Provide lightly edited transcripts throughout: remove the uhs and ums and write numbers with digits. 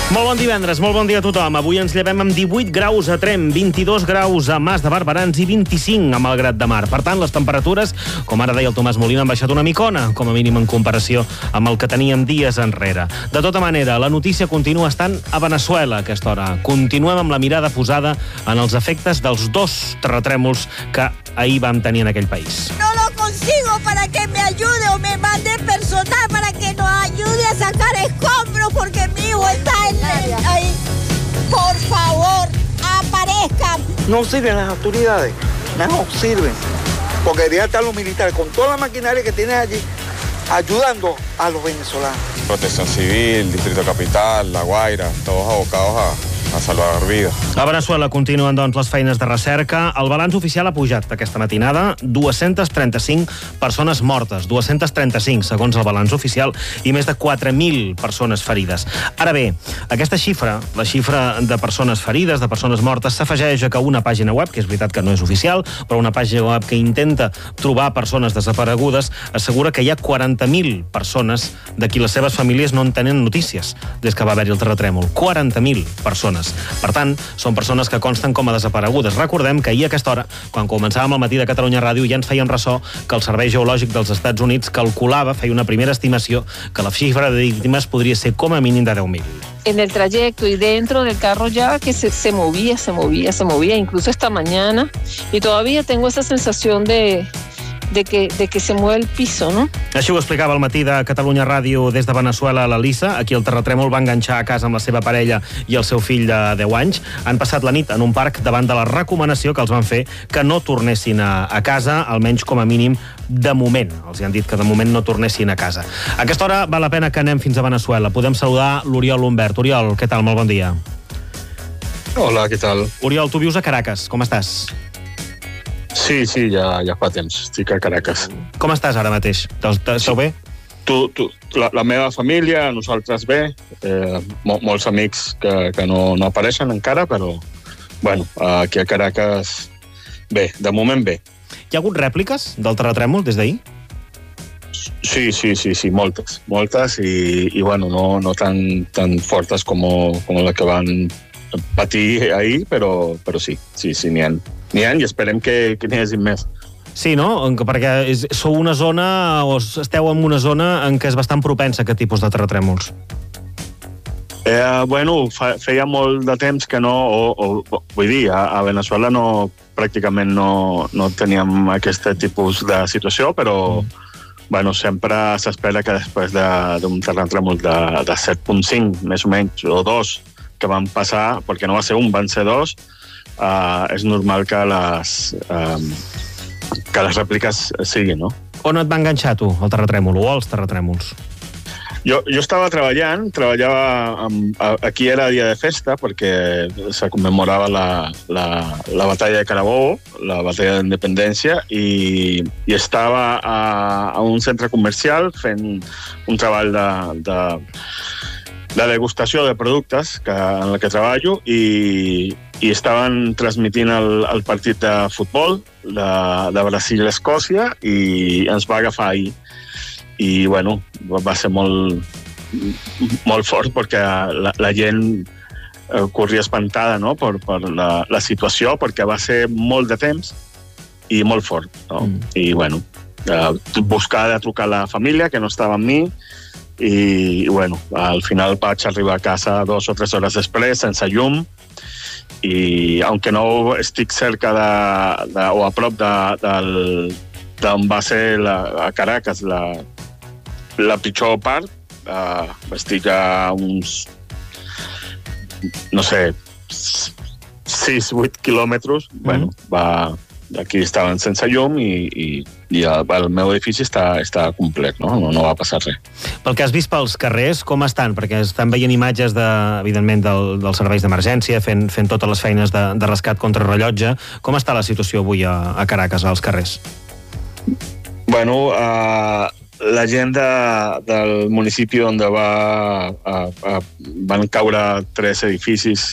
Molt bon divendres, molt bon dia a tothom. Avui ens llevem amb 18 graus a Tremp, 22 graus a Mas de Barberans i 25 a Malgrat de Mar. Per tant, les temperatures, com ara deia el Tomàs Molina, han baixat una micona, com a mínim en comparació amb el que teníem dies enrere. De tota manera, la notícia continua estant a Veneçuela a aquesta hora. Continuem amb la mirada posada en els efectes dels 2 terratrèmols que ahir vam tenir en aquell país. No lo consigo para que me ayude o me mande personal para que nos ayude a sacar escombros porque mi hijo está ahí. Por favor, aparezcan. No sirven las autoridades, no sirven. Porque deberían estar los militares con toda la maquinaria que tienen allí ayudando a los venezolanos. Protección Civil, Distrito Capital, La Guaira, todos abocados a salvar vides. A Veneçuela continuen, doncs, les feines de recerca. El balanç oficial ha pujat aquesta matinada. 235 persones mortes, 235, segons el balanç oficial, i més de 4.000 persones ferides. Ara bé, aquesta xifra, la xifra de persones ferides, de persones mortes, s'afegeix a que una pàgina web, que és veritat que no és oficial, però una pàgina web que intenta trobar persones desaparegudes, assegura que hi ha 40.000 persones de qui les seves famílies no en tenen notícies des que va haver-hi el terratrèmol. 40.000 persones. Per tant, són persones que consten com a desaparegudes. Recordem que ahir a aquesta hora, quan començàvem al matí de Catalunya Ràdio, ja ens fèiem ressò que el Servei Geològic dels Estats Units calculava, feia una primera estimació, que la xifra de víctimes podria ser com a mínim de 10.000. En el trayecto y dentro del carro ya que se movía, incluso esta mañana, y todavía tengo esa sensación de que se mueve el piso, no? Així ho explicava al matí de Catalunya Ràdio des de Veneçuela a l'Elisa. Aquí el terratrèmol va enganxar a casa amb la seva parella i el seu fill de 10 anys. Han passat la nit en un parc davant de la recomanació que els van fer que no tornessin a casa, almenys com a mínim de moment. Els han dit que de moment no tornessin a casa. A aquesta hora val la pena que anem fins a Veneçuela. Podem saludar l'Oriol Humbert. Oriol, què tal? Molt bon dia. Hola, què tal? Oriol, tu vius a Caracas. Com estàs? Sí, ja fa temps. Estic a Caracas. Com estàs ara mateix? Esteu bé? La meva família, nosaltres bé. Molts amics que no apareixen encara, però bueno, aquí a Caracas bé, de moment bé. Hi ha hagut rèpliques del terratrèmol des d'ahir? Sí, moltes i bueno, no tan fortes com la que van patir ahir, però sí, n'hi ha. N'hi ha i esperem que n'hi hagi més. Sí, no? Perquè sou una zona, o esteu en una zona en què és bastant propensa a aquest tipus de terratrèmols. Bueno, feia molt de temps que no, vull dir, a Veneçuela pràcticament no teníem aquest tipus de situació, però bueno, sempre s'espera que després d'un terratrèmol de 7.5, més o menys, o 2, que van passar, perquè no va ser un, van ser 2, és normal que les rèpliques siguin, no? On et va enganxar, tu, el terratrèmol, o els terratrèmols? Jo estava treballava aquí era dia de festa, perquè se commemorava la batalla de Carabobo, la batalla d'independència, i estava a un centre comercial fent un treball de degustació de productes en la que treballo i estaven transmitint el partit de futbol de Brasil-Escòcia i ens va agafar ahir. I, bueno, va ser molt fort perquè la gent corria espantada, no?, per la situació, perquè va ser molt de temps i molt fort, no? I, bueno, buscar de trucar a la família, que no estava amb mi, i, bueno, al final vaig arribar a casa 2 o 3 hores després, sense llum, i, aunque no estic cerca o a prop d'on va ser a Caracas la pitjor part, estic a uns, no sé, 6-8 quilòmetres, bueno, aquí estaven sense llum i el meu edifici està complet, no va passar res. Pel que has vist pels carrers, com estan? Perquè estan veient imatges, evidentment, dels serveis d'emergència, fent totes les feines de rescat contra rellotge. Com està la situació avui a Caracas, als carrers? Bueno, la gent del municipi on van caure 3 edificis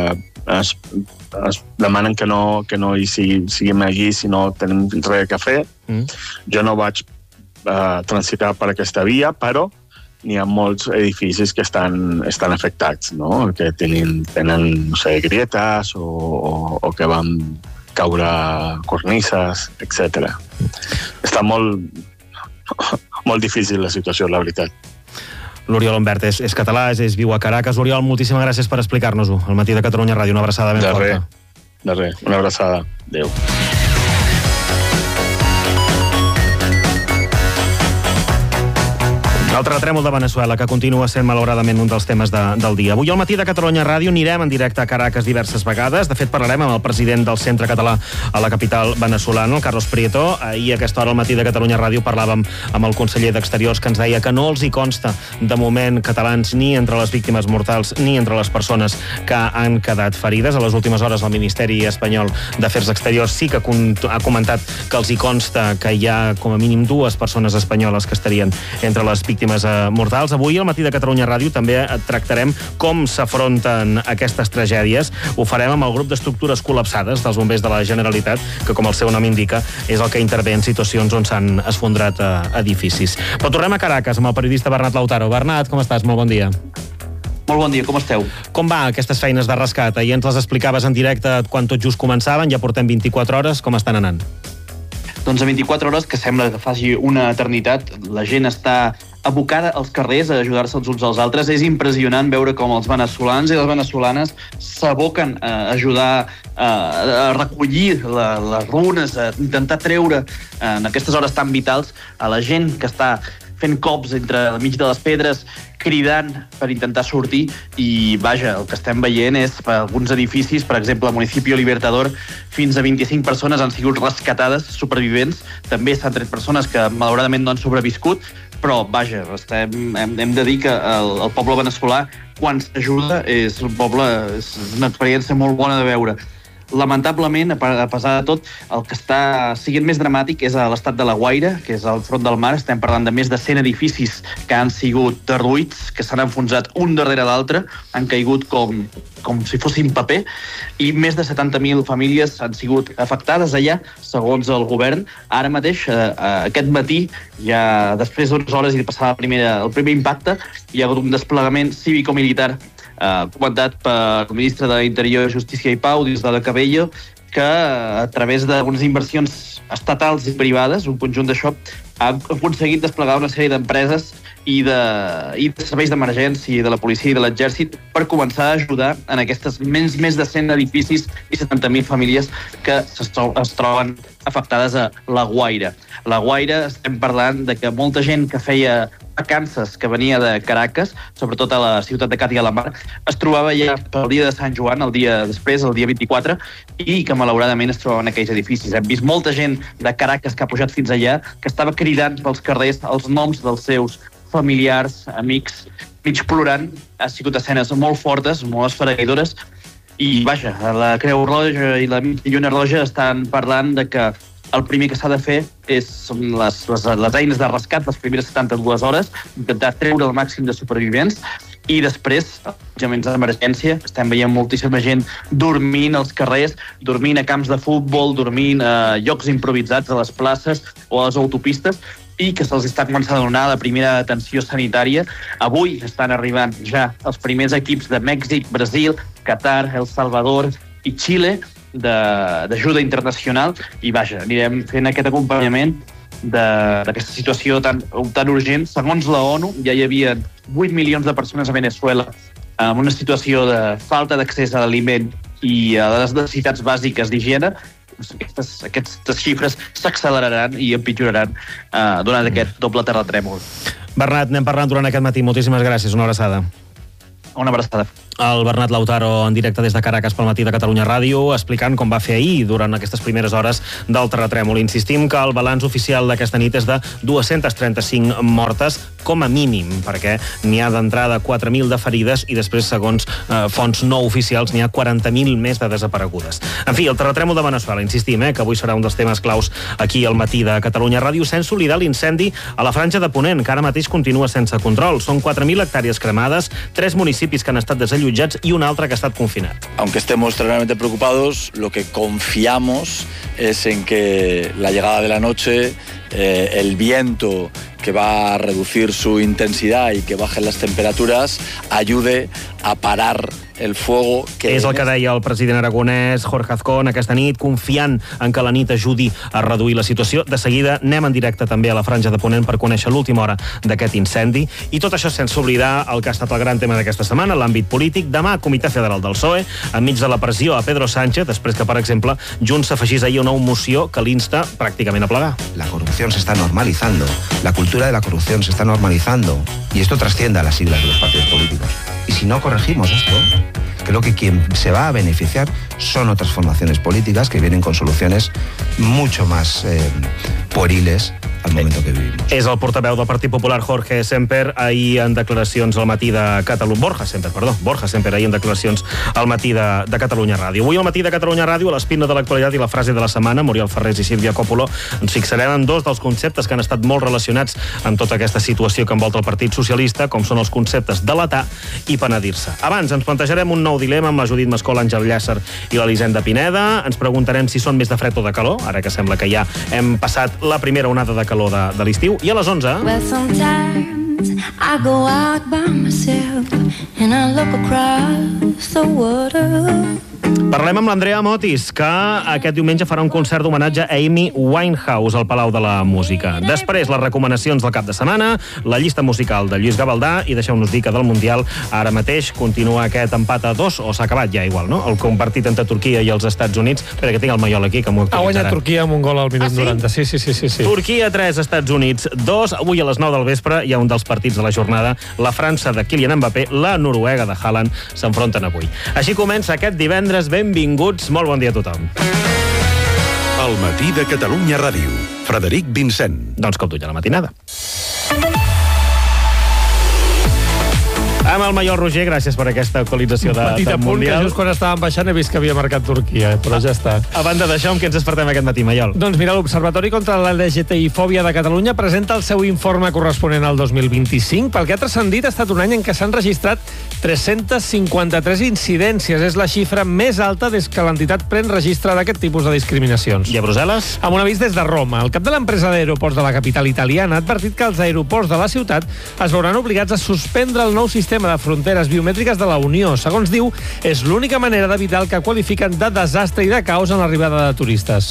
es demanen que no hi siguem allí si no tenim res a fer. Jo no vaig transitar per aquesta via, però n'hi ha molts edificis que estan afectats, no? Que tenen no sé, grietes o que van caure cornises, etc. Està molt difícil la situació, la veritat. L'Oriol Humbert és català, viu a Caracas. Oriol, moltíssimes gràcies per explicar-nos-ho. Al matí de Catalunya Ràdio, una abraçada ben forta. De res, una abraçada. Adéu. El terratrèmol de Veneçuela, que continua sent malauradament un dels temes del dia. Avui al matí de Catalunya Ràdio anirem en directe a Caracas diverses vegades. De fet, parlarem amb el president del Centre Català a la capital veneçolana, el Carlos Prieto. Ahir a aquesta hora al matí de Catalunya Ràdio parlàvem amb el conseller d'Exteriors, que ens deia que no els hi consta de moment catalans ni entre les víctimes mortals ni entre les persones que han quedat ferides. A les últimes hores el Ministeri Espanyol d'Afers Exteriors sí que ha comentat que els hi consta que hi ha com a mínim 2 persones espanyoles que estarien entre les víctimes mortals. Avui al matí de Catalunya Ràdio també tractarem com s'afronten aquestes tragèdies. Ho farem amb el grup d'estructures col·lapsades dels bombers de la Generalitat, que com el seu nom indica és el que intervé en situacions on s'han esfondrat edificis. Però tornem a Caracas amb el periodista Bernat Lautaro. Bernat, com estàs? Molt bon dia. Molt bon dia, com esteu? Com va aquestes feines de rescat? Ahir ens les explicaves en directe quan tot just començaven, ja portem 24 hores, com estan anant? Doncs a 24 hores, que sembla que faci una eternitat, la gent està abocada als carrers a ajudar-se els uns als altres. És impressionant veure com els veneçolans i les veneçolanes s'aboquen a ajudar a recollir les runes, a intentar treure en aquestes hores tan vitals a la gent que està fent cops entre el mig de les pedres, cridant per intentar sortir. I vaja, el que estem veient és per alguns edificis, per exemple, al municipi Libertador, fins a 25 persones han sigut rescatades, supervivents. També s'han tret persones que malauradament no han sobreviscut, però vaja, hem de dir que el poble veneçolà, quan s'ajuda, és una experiència molt bona de veure. Lamentablement, a pesar de tot, el que està sent més dramàtic és a l'estat de La Guaira, que és al front del mar. Estem parlant de més de 100 edificis que han sigut derruïts, que s'han enfonsat un darrere l'altre, han caigut com si fossin paper, i més de 70.000 famílies han sigut afectades allà, segons el govern. Ara mateix, aquest matí, ja després d'unes hores i de passar el primer impacte, hi ha hagut un desplegament cívico-militar comandat pel ministre de l'Interior, Justícia i Pau, Diosdado Cabello, que a través d'unes inversions estatals i privades, un conjunt d'això, ha aconseguit desplegar una sèrie d'empreses i de serveis d'emergència de la policia i de l'exèrcit per començar a ajudar en aquestes més de 100 edificis i 70.000 famílies que es troben afectades a La Guaira. La Guaira, estem parlant de que molta gent que feia vacances, que venia de Caracas, sobretot a la ciutat de Càtia la Mar, es trobava ja pel dia de Sant Joan, el dia després, el dia 24, i que malauradament es trobaven en aquells edificis. Hem vist molta gent de Caracas que ha pujat fins allà, que estava cridant pels carrers els noms dels seus familiars, amics, mig plorant. Ha sigut escenes molt fortes, molt esfereïdores, i vaja, la Creu Roja i la Lluna Roja estan parlant de que el primer que s'ha de fer són les eines de rescat, les primeres 72 hores, intentar treure el màxim de supervivents, i després, allotjaments d'emergència. Estem veient moltíssima gent dormint als carrers, dormint a camps de futbol, dormint a llocs improvisats a les places o a les autopistes, i que se'ls està començant a donar la primera atenció sanitària. Avui estan arribant ja els primers equips de Mèxic, Brasil, Qatar, El Salvador i Xile d'ajuda internacional, i vaja, anirem fent aquest acompanyament d'aquesta situació tan urgent. Segons la ONU, ja hi havia 8 milions de persones a Veneçuela amb una situació de falta d'accés a l'aliment i a les necessitats bàsiques d'higiene. Aquestes xifres s'acceleraran i empitjoraran durant aquest doble terratrèmol. Bernat, anem parlant durant aquest matí. Moltíssimes gràcies. Una abraçada. Una abraçada. El Bernat Lautaro en directe des de Caracas pel matí de Catalunya Ràdio, explicant com va fer ahir durant aquestes primeres hores del terratrèmol. Insistim que el balanç oficial d'aquesta nit és de 235 mortes, com a mínim, perquè n'hi ha d'entrada 4.000 de ferides i després, segons fonts no oficials, n'hi ha 40.000 més de desaparegudes. En fi, el terratrèmol de Veneçuela, insistim, que avui serà un dels temes claus aquí al matí de Catalunya Ràdio, sense oblidar l'incendi a la Franja de Ponent, que ara mateix continua sense control. Són 4.000 hectàrees cremades, 3 municipis que han estat desallotjats y un altre que ha estat confinat. Aunque estemos terriblemente preocupados, lo que confiamos es en que la llegada de la noche, el viento que va a reducir su intensidad y que bajen las temperaturas, ayude a parar el fuego que... És el que deia el president aragonès, Jorge Azcón, aquesta nit, confiant en que la nit ajudi a reduir la situació. De seguida anem en directe també a la Franja de Ponent per conèixer l'última hora d'aquest incendi. I tot això sense oblidar el que ha estat el gran tema d'aquesta setmana, l'àmbit polític. Demà, Comitè Federal del PSOE, enmig de la pressió a Pedro Sánchez, després que, per exemple, Junts s'afegís ahir una moció que l'insta pràcticament a plegar. La corrupción se está normalizando, la cultura de la corrupción se está normalizando y esto trasciende a las siglas de los partidos políticos. Y si no corregimos esto, creo que quien se va a beneficiar son otras formaciones políticas que vienen con soluciones mucho más pueriles al moment que vivim. És el portaveu del Partit Popular, Jorge Semper, ahir en declaracions al matí de Catalunya... Borja Semper, ahir en declaracions al matí de Catalunya Ràdio. Avui al matí de Catalunya Ràdio, a l'espina de l'actualitat i la frase de la setmana, Muriel Ferrés i Sílvia Coppolo, ens fixarem en dos dels conceptes que han estat molt relacionats amb tota aquesta situació que envolta el Partit Socialista, com són els conceptes delatar i penedir-se. Abans, ens plantejarem un nou dilema amb la Judit Mascó, l'Àngel Llàcer i l'Elisenda Pineda. Ens preguntarem si són més de fred o de calor, ara que sembla que ja hem passat la primera onada de calor de l'estiu. I a les 11... Well, sometimes I go out by myself and I look across the water. Parlem amb l'Andrea Motis, que aquest diumenge farà un concert d'homenatge a Amy Winehouse al Palau de la Música. Després, les recomanacions del cap de setmana, la llista musical de Lluís Gavaldà, i deixeu-nos dir que del Mundial ara mateix continua aquest empat a 2, o s'ha acabat ja igual, no? El compartit entre Turquia i els Estats Units. Espera, que tinc el Maiol aquí, que m'ho actualitzarà. Ha guanyat Turquia amb un gol al minut 90. Sí. Turquia 3, Estats Units 2. Avui a les 9 del vespre hi ha un dels partits de la jornada. La França de Kylian Mbappé, la Noruega de Haaland s'enfronten avui. Així comença aquest divendres. Benvinguts, molt bon dia a tothom. El matí de Catalunya Ràdio. Frederic Vincent. Doncs com tu ja la matinada. Amb el Maiol Roger, gràcies per aquesta actualització del Mundial. Petit apunt, que just quan estàvem baixant he vist que havia marcat Turquia, però ja està. A banda d'això, amb què ens despertem aquest matí, Maiol? Doncs mira, l'Observatori contra la LGTBI-fòbia de Catalunya presenta el seu informe corresponent al 2025. Pel que ha transcendit, ha estat un any en què s'han registrat 353 incidències. És la xifra més alta des que l'entitat pren registre d'aquest tipus de discriminacions. I a Brussel·les? Amb un avís des de Roma. El cap de l'empresa d'aeroports de la capital italiana ha advertit que els aeroports de la ciutat es veuran obligats a suspendre el nou sistema de fronteres biomètriques de la Unió. Segons diu, és l'única manera d'evitar el que qualifiquen de desastre i de caos en l'arribada de turistes.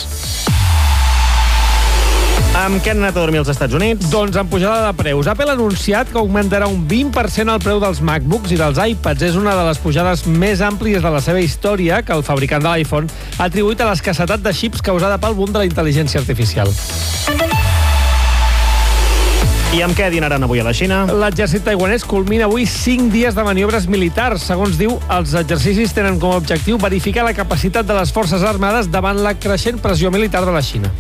Amb què han anat a dormir als Estats Units? Doncs amb pujada de preus. Apple ha anunciat que augmentarà un 20% el preu dels MacBooks i dels iPads. És una de les pujades més àmplies de la seva història, que el fabricant de l'iPhone ha atribuït a l'escassetat de xips causada pel boom de la intel·ligència artificial. I amb què dinaran avui a la Xina? L'exèrcit taiwanès culmina avui 5 dies de maniobres militars. Segons diu, els exercicis tenen com a objectiu verificar la capacitat de les forces armades davant la creixent pressió militar de la Xina.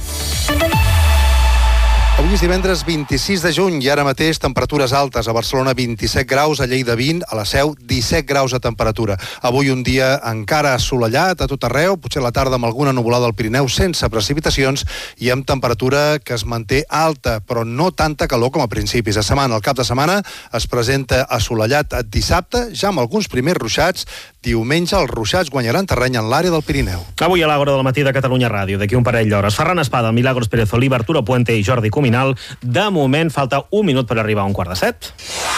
Avui és divendres 26 de juny i ara mateix temperatures altes. A Barcelona 27 graus, a Lleida 20, a la Seu 17 graus de temperatura. Avui un dia encara assolellat a tot arreu, potser a la tarda amb alguna nuvolada al Pirineu sense precipitacions i amb temperatura que es manté alta, però no tanta calor com a principis de setmana. El cap de setmana es presenta assolellat dissabte, ja amb alguns primers ruixats. Diumenge els ruixats guanyaran terreny en l'àrea del Pirineu. Avui a l'Àgora del matí de Catalunya Ràdio, d'aquí un parell d'hores. Ferran Espada, Milagros Pérez Oliva, Arturo Puente i Jordi Cuminal. De moment falta un minut per arribar a 6:45.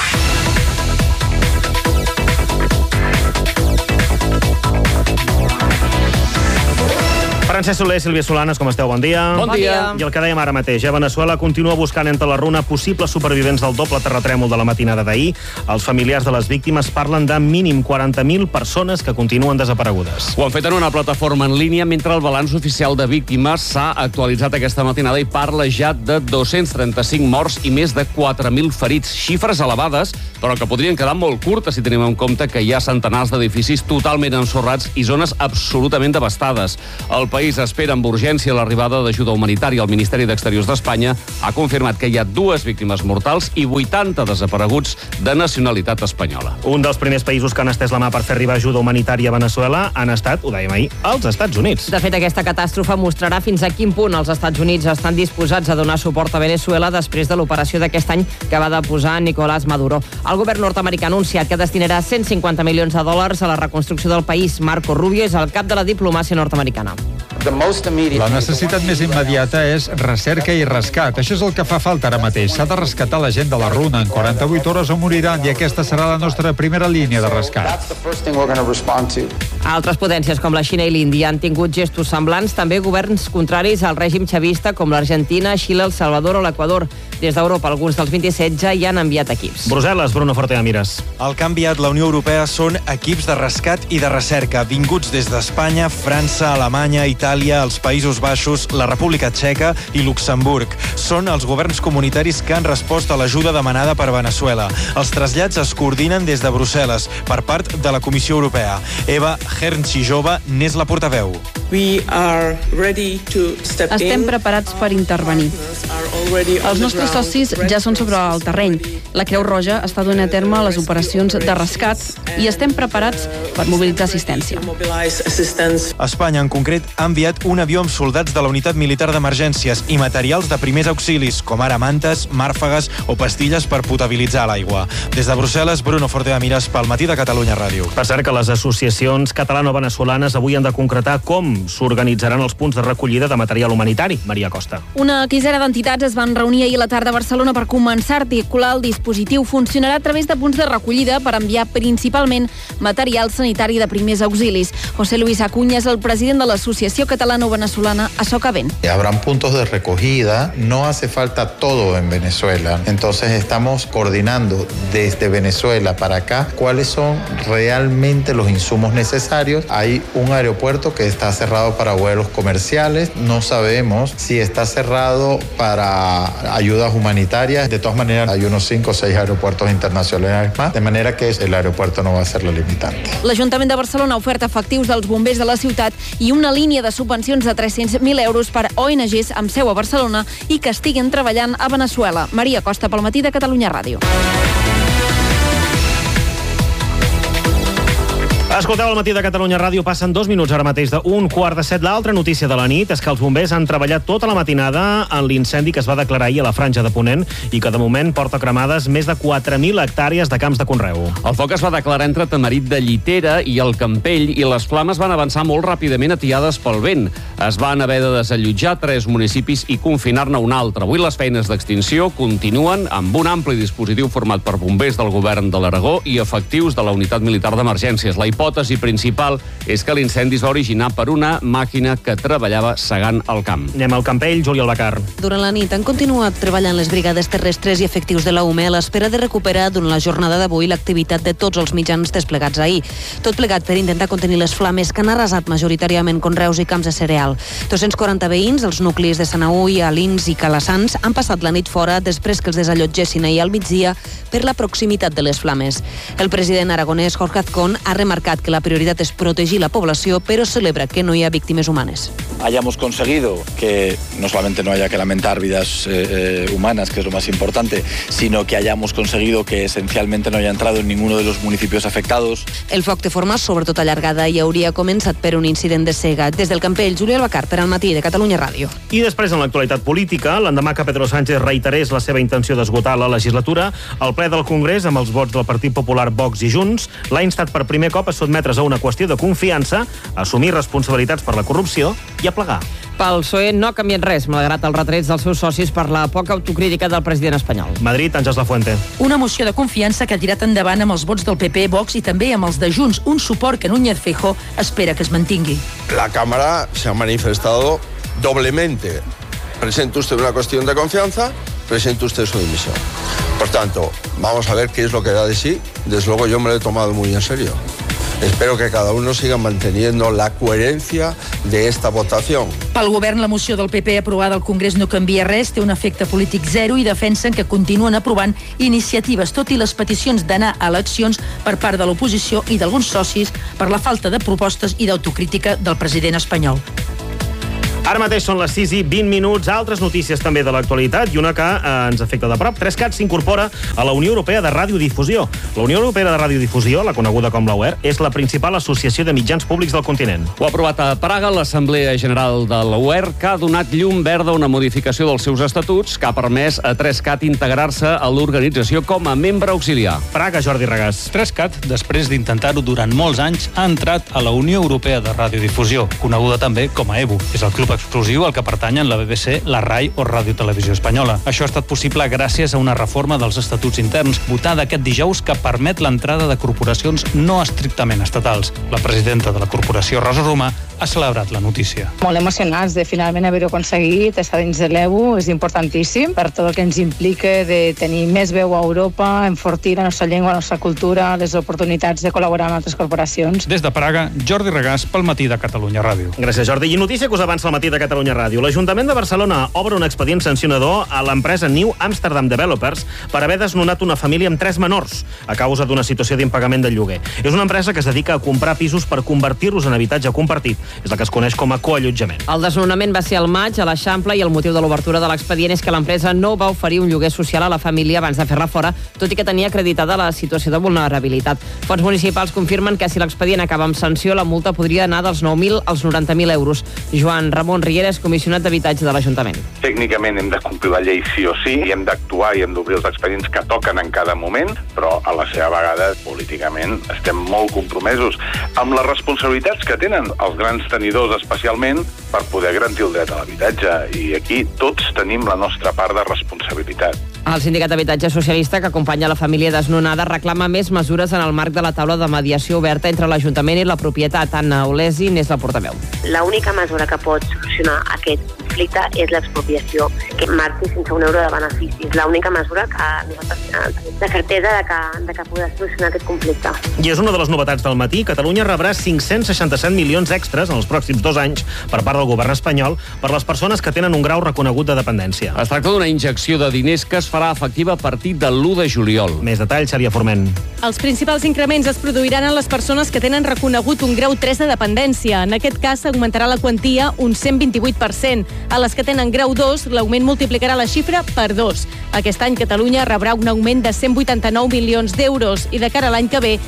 Francesc Soler, Sílvia Solanes, com esteu? Bon dia. Bon dia. I el que dèiem ara mateix, Veneçuela continua buscant entre la runa possibles supervivents del doble terratrèmol de la matinada d'ahir. Els familiars de les víctimes parlen de mínim 40.000 persones que continuen desaparegudes. Ho han fet en una plataforma en línia mentre el balanç oficial de víctimes s'ha actualitzat aquesta matinada i parla ja de 235 morts i més de 4.000 ferits. Xifres elevades, però que podrien quedar molt curtes si tenim en compte que hi ha centenars d'edificis totalment ensorrats i zones absolutament devastades. El país espera amb urgència l'arribada d'ajuda humanitària. El Ministeri d'Exteriors d'Espanya ha confirmat que hi ha 2 víctimes mortals i 80 desapareguts de nacionalitat espanyola. Un dels primers països que han estès la mà per fer arribar ajuda humanitària a Veneçuela han estat, ho dèiem ahir, els Estats Units. De fet, aquesta catàstrofe mostrarà fins a quin punt els Estats Units estan disposats a donar suport a Veneçuela després de l'operació d'aquest any que va deposar Nicolás Maduro. El govern nord-americà ha anunciat que destinarà 150 milions de dòlars a la reconstrucció del país. Marco Rubio és el cap de la diplomàcia nord-americana. La necessitat més immediata és recerca i rescat. Això és el que fa falta ara mateix. S'ha de rescatar la gent de la Runa. En 48 hores o moriran i aquesta serà la nostra primera línia de rescat. Altres potències com la Xina i l'Índia han tingut gestos semblants, també governs contraris al règim xavista com l'Argentina, Xile, El Salvador o l'Equador. Des d'Europa, alguns dels 27 ja hi han enviat equips. Brussel·les, Bruno Fortea Mires. El que ha enviat la Unió Europea són equips de rescat i de recerca, vinguts des d'Espanya, França, Alemanya, Itàlia, els Països Baixos, la República Txeca i Luxemburg. Són els governs comunitaris que han respost a l'ajuda demanada per Venezuela. Els trasllats es coordinen des de Brussel·les per part de la Comissió Europea. Eva Hernchijova n'és la portaveu. Estem preparats per intervenir. Els nostres socis ja són sobre el terreny. La Creu Roja està duent a terme les operacions de rescat i estem preparats per mobilitzar assistència. Espanya, en concret, ha enviat un avió amb soldats de la Unitat Militar d'Emergències i materials de primers auxilis, com ara mantes, màrfegues o pastilles per potabilitzar l'aigua. Des de Brussel·les, Bruno Fortea Mires, pel Matí de Catalunya Ràdio. Per cert que les associacions catalano-veneçolanes avui han de concretar com s'organitzaran els punts de recollida de material humanitari. Maria Costa. Una quinzena d'entitats es van reunir ahir a la tarda a Barcelona per començar a articular el dispositiu. Funcionarà a través de punts de recollida per enviar principalment material sanitari de primers auxilis. José Luis Acuña és el president de l'Associació Catalano-Venezolana Asocavent. Habrán puntos de recogida, no hace falta todo en Venezuela. Entonces estamos coordinando desde Venezuela para acá cuáles son realmente los insumos necesarios. Hay un aeropuerto que está cerrado para vuelos comerciales. No sabemos si está cerrado para ayudas humanitarias. De todas maneras, hay unos 5 o 6 aeropuertos internacionales más, de manera que el aeropuerto no va a ser la limitante. L'Ajuntament de Barcelona oferta efectius dels bombers de la ciutat i una línia de subvencions de 300.000 euros per ONGs amb seu a Barcelona i que estiguin treballant a Venezuela. Maria Costa, pel Matí de Catalunya Ràdio. Escolteu el Matí de Catalunya Ràdio, passen 2 minuts ara mateix d'un 6:45. L'altra notícia de la nit és que els bombers han treballat tota la matinada en l'incendi que es va declarar ahir a la Franja de Ponent i que de moment porta cremades més de 4.000 hectàrees de camps de conreu. El foc es va declarar entre Tamarit de Llitera i el Campell i les flames van avançar molt ràpidament atiades pel vent. Es van haver de desallotjar 3 municipis i confinar-ne un altre. Avui les feines d'extinció continuen amb un ampli dispositiu format per bombers del govern de l'Aragó i efectius de la Unitat Militar d'Emergències. La hipòtesi principal és que l'incendi es va originar per una màquina que treballava segant el camp. Anem al Campell, Júlia Albacar. Durant la nit han continuat treballant les brigades terrestres i efectius de la UME a l'espera de recuperar durant la jornada d'avui l'activitat de tots els mitjans desplegats ahir. Tot plegat per intentar contenir les flames que han arrasat majoritàriament conreus i camps de cereal. 240 veïns, els nuclis de Sanaüll, Alins i Calassans, han passat la nit fora després que els desallotgessin ahir al migdia per la proximitat de les flames. El president aragonès Jorge Azcón ha remarcat que la prioridad es protegir la población, pero celebra que no haya víctimas humanas. Hayamos conseguido que no solamente no haya que lamentar vidas humanas, que es lo más importante, sino que hayamos conseguido que esencialmente no haya entrado en ninguno de los municipios afectados. El foc té forma sobretot allargada i hauria començat per un incident de cega. Des del Campell, Júlia Albacar, per al Matí de Catalunya Ràdio. I després, en l'actualitat política, l'endemà que Pedro Sánchez reiterés la seva intenció d'esgotar la legislatura, el ple del Congrés, amb els vots del Partit Popular, Vox i Junts, l'ha instat per primer cop a sotmetre's a una qüestió de confiança, assumir responsabilitats per la corrupció i a plegar. Pel PSOE no ha canviat res, malgrat els retrets dels seus socis per la poca autocrítica del president espanyol. Madrid, Àngels Lafuente. Una moció de confiança que ha tirat endavant amb els vots del PP, Vox i també amb els de Junts, un suport que Núñez Feijóo espera que es mantingui. La Cámara se ha manifestado doblemente. Presenta usted una cuestión de confianza, presenta usted su dimisión. Por tanto, vamos a ver qué es lo que da de sí. Desde luego yo me lo he tomado muy en serio. Espero que cada uno siga manteniendo la coherencia de esta votación. Pel govern, la moció del PP aprovada al Congrés no canvia res, té un efecte polític zero i defensen que continuen aprovant iniciatives, tot i les peticions d'anar a eleccions per part de l'oposició i d'alguns socis per la falta de propostes i d'autocrítica del president espanyol. Ara mateix són les 6:20. Altres notícies també de l'actualitat i una que ens afecta de prop. 3cat s'incorpora a la Unió Europea de Radiodifusió. La Unió Europea de Radiodifusió, la coneguda com la UER, és la principal associació de mitjans públics del continent. Ho ha aprovat a Praga l'Assemblea General de la UER, que ha donat llum verda a una modificació dels seus estatuts que ha permès a 3cat integrar-se a l'organització com a membre auxiliar. Praga, Jordi Regàs. 3cat, després d'intentar-ho durant molts anys, ha entrat a la Unió Europea de Radiodifusió, coneguda també com a EBU. És el club exclusiu al que pertanyen la BBC, la RAI o Ràdio Televisió Espanyola. Això ha estat possible gràcies a una reforma dels estatuts interns votada aquest dijous que permet l'entrada de corporacions no estrictament estatals. La presidenta de la corporació, Rosa Romà, ha celebrat la notícia. Molt emocionats de finalment haver-ho aconseguit, estar dins de l'EBU és importantíssim per tot el que ens implica de tenir més veu a Europa, enfortir la nostra llengua, la nostra cultura, les oportunitats de col·laborar amb altres corporacions. Des de Praga, Jordi Regàs pel Matí de Catalunya Ràdio. Gràcies, Jordi. I notícia que us avança al Matí de Catalunya Ràdio. L'Ajuntament de Barcelona obre un expedient sancionador a l'empresa New Amsterdam Developers per haver desnonat una família amb 3 menors a causa d'una situació d'impagament del lloguer. És una empresa que es dedica a comprar pisos per convertir-los en habitatge compartit. És la que es coneix com a coallotjament. El desnonament va ser al maig a l'Eixample i el motiu de l'obertura de l'expedient és que l'empresa no va oferir un lloguer social a la família abans de fer-la fora, tot i que tenia acreditada la situació de vulnerabilitat. Fons municipals confirmen que si l'expedient acaba amb sanció, la multa podria anar dels 9.000 als 90.000 euros. Joan Ramon Riera és comissionat d'habitatge de l'Ajuntament. Tècnicament hem de complir la llei sí o sí, i hem d'actuar i hem d'obrir els expedients que toquen en cada moment, però a la seva vegada, políticament, estem molt compromesos amb les responsabilitats que tenen els grans tenidors especialment per poder garantir el dret a l'habitatge, i aquí tots tenim la nostra part de responsabilitat. El Sindicat d'Habitatge Socialista, que acompanya la família desnonada, reclama més mesures en el marc de la taula de mediació oberta entre l'Ajuntament i la propietat. Anna Olesi n'és la portaveu. L'única mesura que pot solucionar aquest conflicte és l'expropiació, que marxi sense un euro de beneficis. L'única mesura que nosaltres tenim la certesa de que podrà solucionar aquest conflicte. I és una de les novetats del matí. Catalunya rebrà 567 milions extres en els pròxims 2 anys per part del govern espanyol per les persones que tenen un grau reconegut de dependència. Es tracta d'una injecció de diners que es farà efectiva a partir de l'1 de juliol. Més detalls, Xavier Forment. Els principals increments es produiran en les persones que tenen reconegut un grau 3 de dependència. En aquest cas, s'augmentarà la quantia un 128%. A les que tenen grau 2, l'augment multiplicarà la xifra per 2. Aquest any, Catalunya rebrà un augment de 189 milions d'euros i de cara a l'any que ve,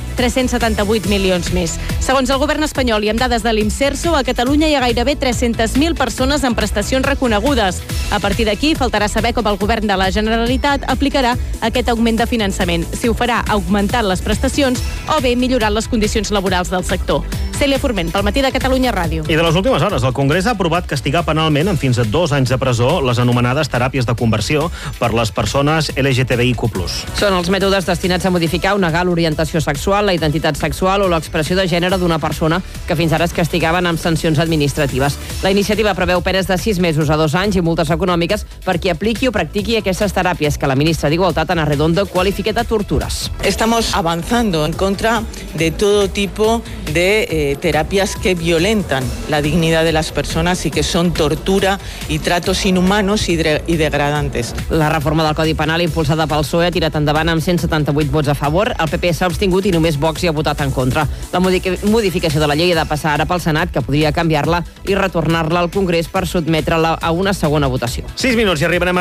378 milions més. Segons el govern espanyol i amb dades de l'Imserso, a Catalunya hi ha gairebé 300.000 persones amb prestacions reconegudes. A partir d'aquí, faltarà saber com el govern de la Generalitat aplicarà aquest augment de finançament, si ho farà augmentant les prestacions o bé millorant les condicions laborals del sector. Cèlia Forment, pel Matí de Catalunya Ràdio. I de les últimes hores, el Congrés ha aprovat castigar penalment amb fins a 2 anys de presó les anomenades teràpies de conversió per les persones LGTBIQ+. Són els mètodes destinats a modificar o negar l'orientació sexual, la identitat sexual o l'expressió de gènere d'una persona que fins ara es castigaven amb sancions administratives. La iniciativa preveu penes de 6 mesos a 2 anys i multes econòmiques per qui apliqui o practiqui aquestes teràpies que la ministra d'Igualtat, Ana Redondo, qualifica de tortures. Estamos avanzando en contra de todo tipo de terapias que violentan la dignidad de las personas y que son tortura y tratos inhumanos y degradantes. La reforma del Codi Penal impulsada pel PSOE ha tirat endavant amb 178 vots a favor. El PP s'ha abstingut i només Vox hi ha votat en contra. La modificació de la llei ha de passar ara pel Senat, que podria canviar-la i retornar-la al Congrés per sotmetre-la a una segona votació. 6 minuts i arribarem a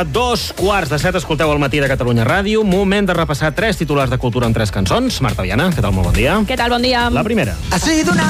2:15. Escolteu el Matí de Catalunya Ràdio. Moment de repassar 3 titulars de cultura en 3 cançons. Marta Viana, què tal? Molt bon dia. Què tal? Bon dia. La primera.